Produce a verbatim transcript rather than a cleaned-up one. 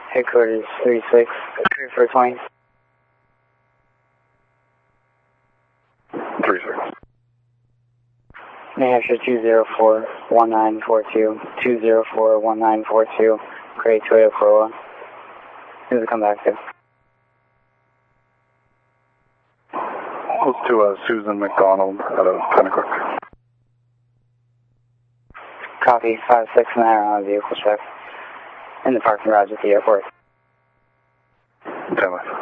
Headquarters three six, three four twenty. three six. New Hampshire two zero four one nine four two, two zero four one nine four two, gray Toyota Corolla. Who's it come back to? Close to uh, Susan McDonald out of Pennacook. Copy, five six nine on a vehicle check. In the parking garage at the airport. ten